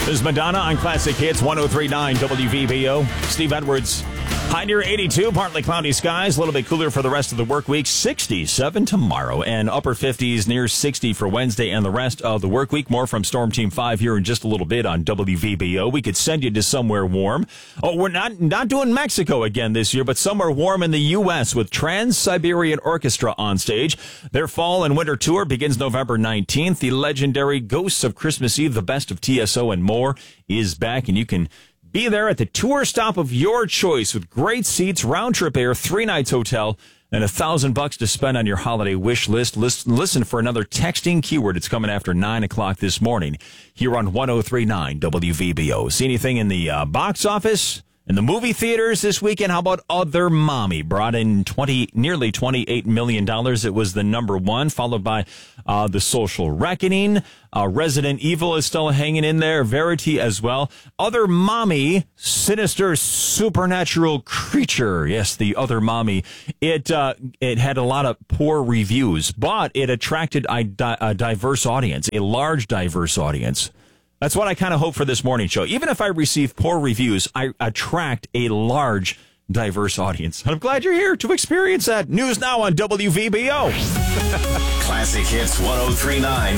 is Madonna on Classic Hits 103.9 WVBO. Steve Edwards. High near 82, partly cloudy skies, a little bit cooler for the rest of the work week. 67 tomorrow and upper 50s near 60 for Wednesday and the rest of the work week. More from Storm Team 5 here in just a little bit on WVBO. We could send you to somewhere warm. Oh, we're not doing Mexico again this year, but somewhere warm in the U.S. with Trans-Siberian Orchestra on stage. Their fall and winter tour begins November 19th. The legendary Ghosts of Christmas Eve, the best of TSO and more, is back, and you can be there at the tour stop of your choice with great seats, round-trip air, 3 nights hotel, and $1,000 to spend on your holiday wish list. Listen for another texting keyword. It's coming after 9 o'clock this morning here on 103.9 WVBO. See anything in the box office? In the movie theaters this weekend, how about Other Mommy? Brought in nearly $28 million. It was the number one, followed by The Social Reckoning. Resident Evil is still hanging in there. Verity as well. Other Mommy, sinister supernatural creature. Yes, the Other Mommy. It had a lot of poor reviews, but it attracted a diverse audience, a large diverse audience. That's what I kind of hope for this morning show. Even if I receive poor reviews, I attract a large, diverse audience. I'm glad you're here to experience that. News now on WVBO. Classic Hits 103.9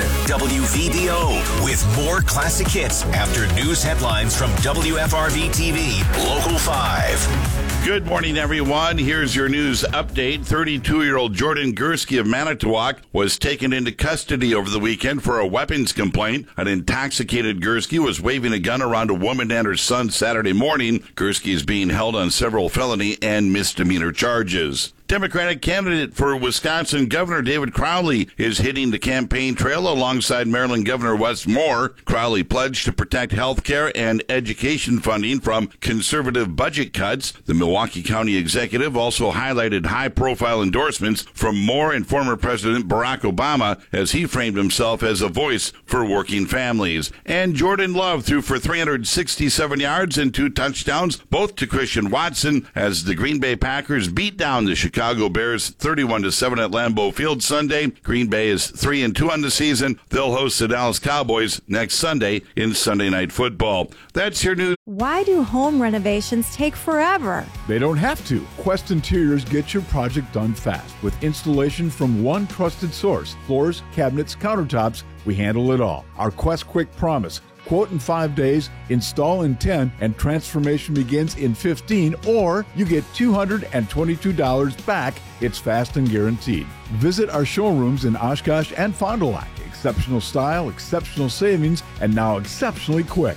WVBO with more classic hits after news headlines from WFRV TV, Local 5. Good morning, everyone. Here's your news update. 32-year-old Jordan Gursky of Manitowoc was taken into custody over the weekend for a weapons complaint. An intoxicated Gursky was waving a gun around a woman and her son Saturday morning. Gursky is being held on several felony and misdemeanor charges. Democratic candidate for Wisconsin Governor David Crowley is hitting the campaign trail alongside Maryland Governor Wes Moore. Crowley pledged to protect health care and education funding from conservative budget cuts. The Milwaukee County executive also highlighted high-profile endorsements from Moore and former President Barack Obama as he framed himself as a voice for working families. And Jordan Love threw for 367 yards and 2 touchdowns, both to Christian Watson, as the Green Bay Packers beat down the Chicago Bears 31-7 at Lambeau Field Sunday. Green Bay is 3-2 on the season. They'll host the Dallas Cowboys next Sunday in Sunday Night Football. That's your news. Why do home renovations take forever? They don't have to. Quest Interiors gets your project done fast with installation from one trusted source. Floors, cabinets, countertops, we handle it all. Our Quest Quick Promise. Quote in 5 days, install in 10, and transformation begins in 15, or you get $222 back. It's fast and guaranteed. Visit our showrooms in Oshkosh and Fond du Lac. Exceptional style, exceptional savings, and now exceptionally quick.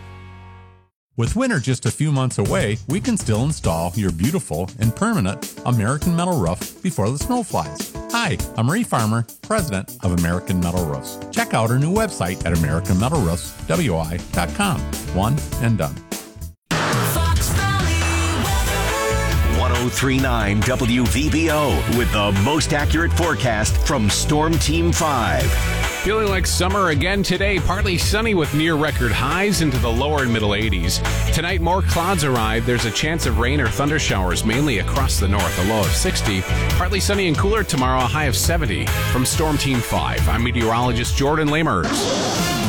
With winter just a few months away, we can still install your beautiful and permanent American Metal Roof before the snow flies. Hi, I'm Marie Farmer, president of American Metal Roofs. Check out our new website at AmericanMetalRoofsWI.com. One and done. Fox Valley weather. 103.9 WVBO with the most accurate forecast from Storm Team 5. Feeling like summer again today. Partly sunny with near record highs into the lower and middle 80s. Tonight, more clouds arrive. There's a chance of rain or thunder showers, mainly across the north, a low of 60. Partly sunny and cooler tomorrow, a high of 70. From Storm Team 5, I'm meteorologist Jordan Lamers.